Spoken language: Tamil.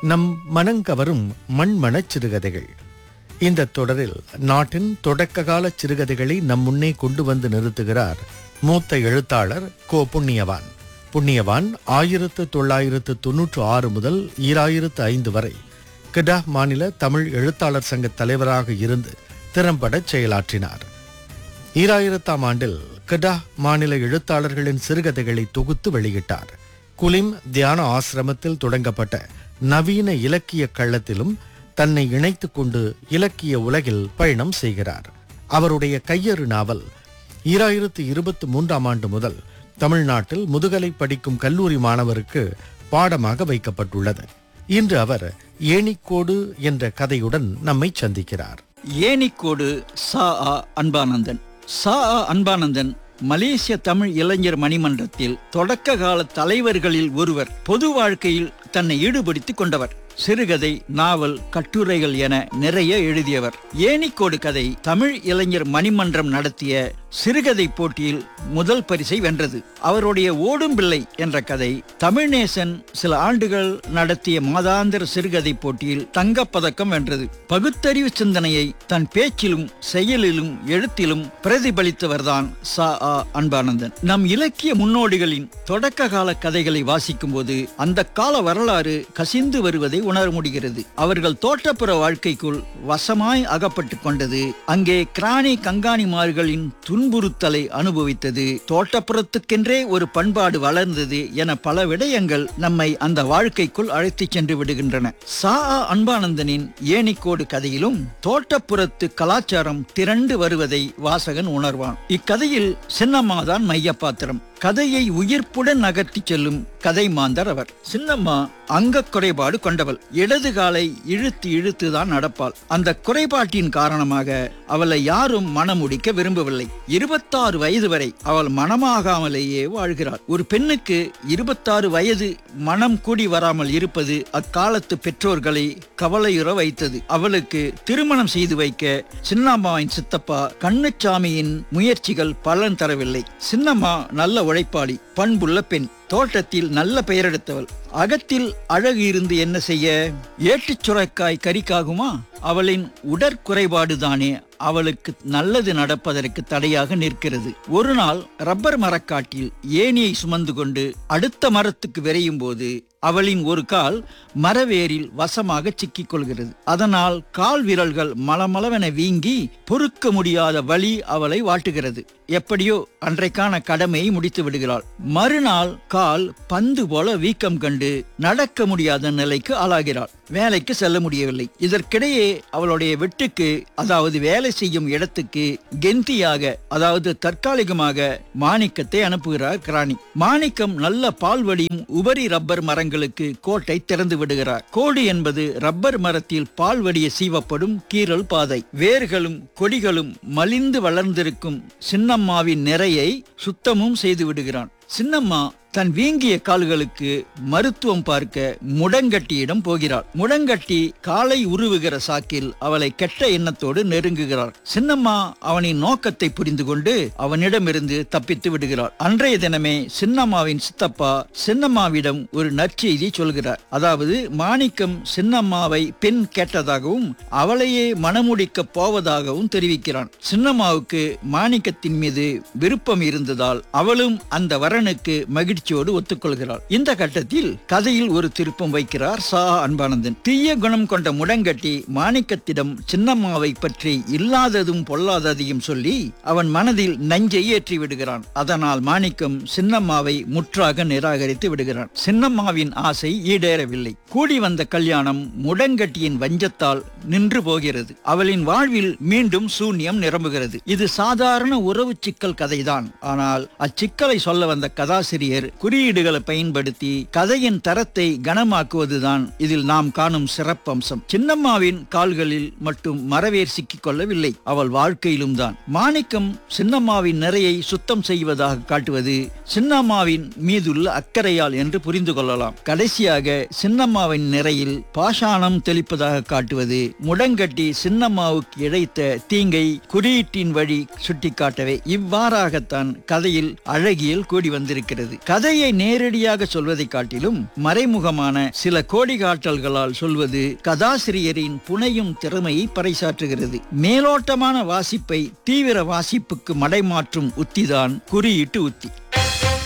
நம் மனங்கவரும் மண்மணச் சிறுகதைகள். இந்த தொடரில் நாட்டின் தொடக்ககால சிறுகதைகளை நம் முன்னே கொண்டு வந்து நிறுத்துகிறார் மூத்த எழுத்தாளர் கோ புண்ணியவான். புண்ணியவான் 1996 முதல் 2005 வரை கெடா மாநில தமிழ் எழுத்தாளர் சங்க தலைவராக இருந்து திறம்பட செயலாற்றினார். 2000ஆம் ஆண்டில் கெடா மாநில எழுத்தாளர்களின் சிறுகதைகளை தொகுத்து வெளியிட்டார். குலிம் தியான ஆசிரமத்தில் தொடங்கப்பட்ட நவீன இலக்கிய களத்திலும் தன்னை இணைத்துக் கொண்டு இலக்கிய உலகில் பயணம் செய்கிறார். அவருடைய கையறு நாவல் 2023ஆம் ஆண்டு முதல் தமிழ்நாட்டில் முதுகலை படிக்கும் கல்லூரி மாணவருக்கு பாடமாக வைக்கப்பட்டுள்ளது. இன்று அவர் ஏணிக்கோடு என்ற கதையுடன் நம்மை சந்திக்கிறார். ஏணிக்கோடு அன்பானந்தன். அன்பானந்தன் மலேசிய தமிழ் இளைஞர் மணிமன்றத்தில் தொடக்க கால தலைவர்களில் ஒருவர். பொது வாழ்க்கையில் தன்னை ஈடுபடுத்திக் கொண்டவர். சிறுகதை, நாவல், கட்டுரைகள் என நிறைய எழுதியவர். ஏணிக்கோடு கதை தமிழ் இளைஞர் மணிமன்றம் நடத்திய சிறுகதை போட்டியில் முதல் பரிசை வென்றது. அவருடைய ஓடும் பிள்ளை என்ற கதை தமிழ்நேசன் சில ஆண்டுகள் நடத்திய மாதாந்திர சிறுகதை போட்டியில் தங்கப்பதக்கம் வென்றது. பகுத்தறிவு சிந்தனையை தன் பேச்சிலும் செயலிலும் எழுத்திலும் பிரதிபலித்தவர்தான் அன்பானந்தன். நம் இலக்கிய முன்னோடிகளின் தொடக்க கால கதைகளை வாசிக்கும் போது அந்த கால வரலாறு கசிந்து வருவதை உணர முடிகிறது. அவர்கள் தோட்டப்புற வாழ்க்கைக்குள் வசமாய் அகப்பட்டு கொண்டது, அங்கே கிராணி கங்காணிமார்களின் துன்புறுத்தலை அனுபவித்தது, தோட்டப்புறத்துக்கென்றே ஒரு பண்பாடு வளர்ந்தது என பல விடயங்கள் நம்மை அந்த வாழ்க்கைக்குள் அழைத்து சென்று விடுகின்றன. அன்பானந்தனின் ஏணிக்கோடு கதையிலும் தோட்டப்புறத்து கலாச்சாரம் திரண்டு வருவதை வாசகன் உணர்வான். இக்கதையில் சின்னம்மாதான் மைய பாத்திரம். கதையை உயிர்ப்புடன் நகர்த்தி செல்லும் கதை மாந்தர் அவர். சின்னம்மா அங்க குறைபாடு கொண்டவள். இடது காலை இழுத்து இழுத்துதான் நடப்பாள். அந்த குறைபாட்டின் காரணமாக அவளை யாரும் மணமுடிக்க விரும்பவில்லை. 26 வயது வரை அவள் மணமாகாமலேயே வாழ்கிறாள். ஒரு பெண்ணுக்கு 26 வயது மனம் கூடி வராமல் இருப்பது அக்காலத்து பெற்றோர்களை கவலையுற வைத்தது. அவளுக்கு திருமணம் செய்து வைக்க சின்னம்மாவின் சித்தப்பா கண்ணுச்சாமியின் முயற்சிகள் பலன் தரவில்லை. சின்னம்மா நல்ல உழைப்பாளி, பண்புள்ள பெண், தோட்டத்தில் நல்ல பெயரெடுத்தவள். அகத்தில் அழகு இருந்து என்ன செய்ய? ஏட்டுச் சுரைக்காய் கறிக்காகுமா? அவளின் உடற்குறைபாடுதானே அவளுக்கு நல்லது நடப்பதற்கு தடையாக நிற்கிறது. ஒரு நாள் ரப்பர் மரக்காட்டில் ஏணியை சுமந்து கொண்டு அடுத்த மரத்துக்கு விரையும் போது அவளின் ஒரு கால் மரவேரில் வசமாக சிக்கிக் கொள்கிறது. அதனால் கால் விரல்கள் மலமளவென வீங்கி பொறுக்க முடியாத வலி அவளை வாட்டுகிறது. எப்படியோ அன்றைக்கான கடமையை முடித்து விடுகிறாள். மறுநாள் கால் பந்து போல வீக்கம் கண்டு நடக்க முடியாத நிலைக்கு ஆளாகிறாள். வேலைக்கு செல்ல முடியவில்லை. இதற்கிடையே அவளுடைய வெட்டுக்கு, அதாவது வேலை செய்யும் இடத்துக்கு கெந்தியாக, அதாவது தற்காலிகமாக மாணிக்கத்தை அனுப்புகிறார் கிராணி. மாணிக்கம் நல்ல பால்வடியும் உபரி ரப்பர் மரங்களுக்கு கோட்டை திறந்து விடுகிறார். கோடு என்பது ரப்பர் மரத்தில் பால்வடிய சீவப்படும் கீறல் பாதை. வேர்களும் கொடிகளும் மலிந்து வளர்ந்திருக்கும் சின்னம்மாவின் நிறையை சுத்தமும் செய்து விடுகிறான். சின்னம்மா தன் வீங்கிய கால்களுக்கு மருத்துவம் பார்க்க முடங்கட்டியிடம் போகிறாள். முடங்கட்டி காலை உருவுகிற சாக்கில் அவளை கெட்ட எண்ணத்தோடு நெருங்குகிறாள். சின்னம்மா அவனின் நோக்கத்தை புரிந்து கொண்டு அவனிடமிருந்து தப்பித்து விடுகிறாள். அன்றைய தினமே சின்னம்மாவின் சித்தப்பா சின்னம்மாவிடம் ஒரு நற்செய்தி சொல்கிறார். அதாவது மாணிக்கம் சின்னம்மாவை பெண் கேட்டதாகவும் அவளையே மணமுடிக்க போவதாகவும் தெரிவிக்கிறான். சின்னம்மாவுக்கு மாணிக்கத்தின் மீது விருப்பம் இருந்ததால் அவளும் அந்த வரனுக்கு மகிழ்ச்சி ஒத்துக்கொள்கிறாள். இந்த கட்டத்தில் கதையில் ஒரு திருப்பம் வைக்கிறார் அன்பானந்தன். தீய குணம் கொண்ட முடங்கட்டி மாணிக்கத்திடம் சின்னம்மாவை பற்றி இல்லாததும் பொல்லாததையும் சொல்லி அவன் மனதில் நஞ்சை ஏற்றி விடுகிறான். அதனால் மாணிக்கம் சின்னம்மாவை முற்றாக நிராகரித்து விடுகிறான். சின்னம்மாவின் ஆசை ஈடேறவில்லை. கூடி வந்த கல்யாணம் முடங்கட்டியின் வஞ்சத்தால் நின்று போகிறது. அவளின் வாழ்வில் மீண்டும் சூன்யம் நிரம்புகிறது. இது சாதாரண உறவு சிக்கல் கதைதான். ஆனால் அச்சிக்கலை சொல்ல வந்த கதாசிரியர் குறியீடுகளை பயன்படுத்தி கதையின் தரத்தை கனமாக்குவதுதான் இதில் நாம் காணும் சிறப்பம்சம். சின்னம்மாவின் கால்களில் மட்டும் மரவேர் சிக்கிக் கொள்ளவில்லை, அவள் வாழ்க்கையிலும் தான். மாணிக்கம் சின்னம்மாவின் நிறையை சுத்தம் செய்வதாக காட்டுவது சின்னம்மாவின் மீதுள்ள அக்கறையால் என்று புரிந்து கொள்ளலாம். கடைசியாக சின்னம்மாவின் நிறையில் பாஷாணம் தெளிப்பதாக காட்டுவது முடங்கட்டி சின்னம்மாவுக்கு இழைத்த தீங்கை குறியீட்டின் வழி சுட்டிக்காட்டவே. இவ்வாறாகத்தான் கதையில் அழகியல் கூடி வந்திருக்கிறது. கதை கதையை நேரடியாக சொல்வதை காட்டிலும் மறைமுகமான சில கோடிகாட்டல்களால் சொல்வது கதாசிரியரின் புனையும் திறமையை பறைசாற்றுகிறது. மேலோட்டமான வாசிப்பை தீவிர வாசிப்புக்கு மடைமாற்றும் உத்திதான் குறியீட்டு உத்தி.